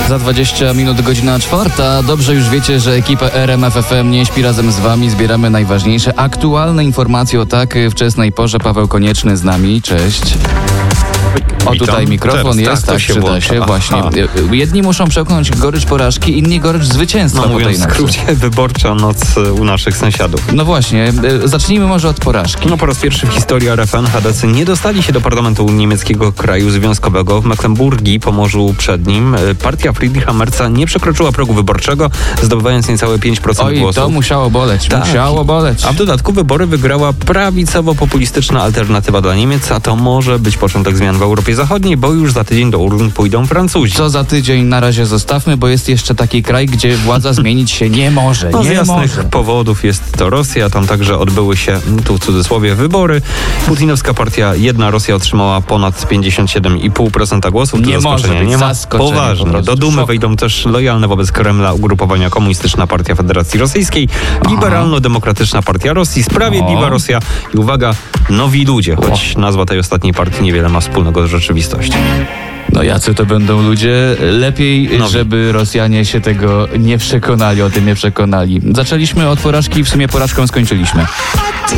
Za 20 minut godzina 4. Dobrze już wiecie, że ekipa RMF FM nie śpi razem z wami. Zbieramy najważniejsze, aktualne informacje o tak wczesnej porze. Paweł Konieczny z nami. Cześć. O, Witam. tutaj mikrofon Teraz, jest, tak, tak, to się przyda włącza. się, właśnie. Aha. Jedni muszą przełknąć gorycz porażki, inni gorycz zwycięstwa po tej Mówiąc w nocy. skrócie, wyborcza noc u naszych sąsiadów. No właśnie, zacznijmy może od porażki. No po raz pierwszy w historii RFN chadecy nie dostali się do parlamentu niemieckiego kraju związkowego. W Mecklenburgii, Pomorzu Przednim, partia Friedricha Merza nie przekroczyła progu wyborczego, zdobywając niecałe 5% Oj, głosów. to musiało boleć, Tak. musiało boleć. A w dodatku wybory wygrała prawicowo-populistyczna alternatywa dla Niemiec, a to może być początek zmian w Europie Zachodniej, bo już za tydzień do urn pójdą Francuzi. Co za tydzień na razie zostawmy, bo jest jeszcze taki kraj, gdzie władza zmienić się nie może. No, z Nie jasnych może. powodów jest to Rosja. Tam także odbyły się, tu w cudzysłowie, wybory. Putinowska partia Jedna Rosja otrzymała ponad 57,5% głosów. Tu Nie może zaskoczenia być, nie ma. zaskoczenie po Poważnie. prostu. Do Dumy Szok. wejdą też lojalne wobec Kremla ugrupowania Komunistyczna Partia Federacji Rosyjskiej, Liberalno-Demokratyczna Partia Rosji, Sprawiedliwa O. Rosja i uwaga, Nowi Ludzie, choć nazwa tej ostatniej partii niewiele ma wspólnego z rzeczywistością. No jacy to będą ludzie? Lepiej, No. żeby Rosjanie się tego nie przekonali, o tym nie przekonali. Zaczęliśmy od porażki i w sumie porażką skończyliśmy.